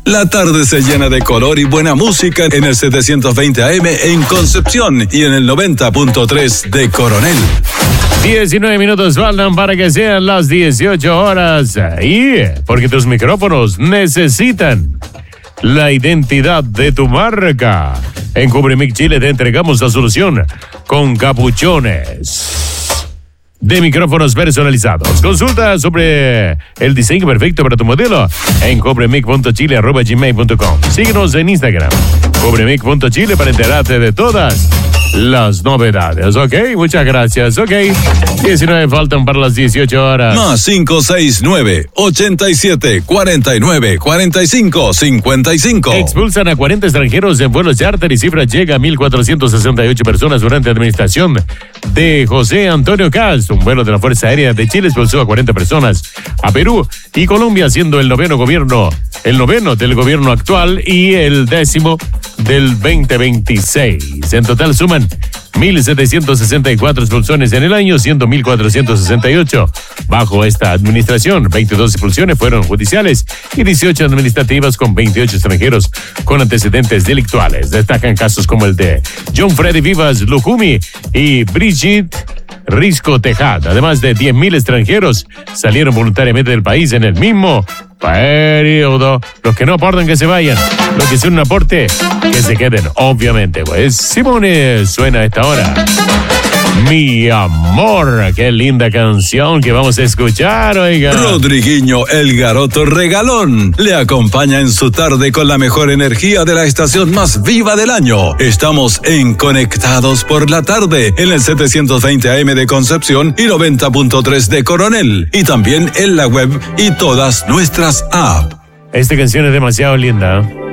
La tarde se llena de color y buena música en el 720 AM en Concepción y en el 90.3 de Coronel. 19 minutos faltan para que sean las 18 horas. Y porque tus micrófonos necesitan la identidad de tu marca. En Cubremic Chile te entregamos la solución con capuchones de micrófonos personalizados. Consulta sobre el diseño perfecto para tu modelo en cobremic.chile@gmail.com. Síguenos en Instagram, cobremic.chile, para enterarte de todas las novedades. Ok, muchas gracias. Ok, 19 faltan para las 18 horas. Más 569-87-49-45-55. Expulsan a 40 extranjeros en vuelos charter y cifra llega a 1,468 personas durante la administración de José Antonio Cast. Un vuelo de la Fuerza Aérea de Chile expulsó a 40 personas a Perú y Colombia, siendo el noveno del gobierno actual y el 10º del 2026. En total suman 1,764 expulsiones en el año, siendo 1,468 bajo esta administración. 22 expulsiones fueron judiciales y 18 administrativas, con 28 extranjeros con antecedentes delictuales. Destacan casos como el de John Freddy Vivas Lucumi y Brigitte Risco Tejada. Además de 10,000 extranjeros salieron voluntariamente del país en el mismo periodo. Los que no aportan, que se vayan. Los que son un aporte, que se queden, obviamente. Pues Simone suena a esta hora. Mi amor, qué linda canción que vamos a escuchar, oiga. Rodriguinho El Garoto Regalón le acompaña en su tarde con la mejor energía de la estación más viva del año. Estamos en Conectados por la Tarde en el 720 AM de Concepción y 90.3 de Coronel, y también en la web y todas nuestras apps. Esta canción es demasiado linda.